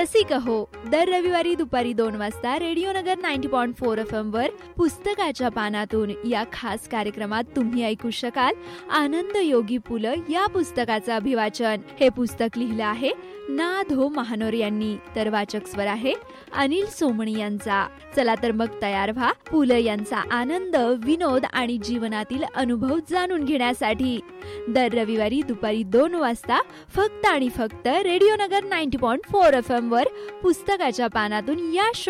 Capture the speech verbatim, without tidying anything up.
रसिक हो, दर रविवारी दुपारी दोन वाजता रेडिओ नगर नव्वद पॉईंट चार एफ एम वर पुस्तकाच्या पानातून या खास कार्यक्रमात तुम्ही ऐकू शकाल आनंद योगी पुलं या पुस्तकाचं अभिवाचन. हे पुस्तक लिहिलं आहे ना. धो महानोर यांनी, तर वाचक स्वर आहे अनिल सोमणी यांचा. चला तर मग तयार व्हा पुलं यांचा आनंद, विनोद आणि जीवनातील अनुभव जाणून घेण्यासाठी. दर रविवारी दुपारी दोन वाजता फक्त आणि फक्त रेडिओ नगर नव्वद पॉईंट चार एफ एम वर पुस्तकाच्या पानातून या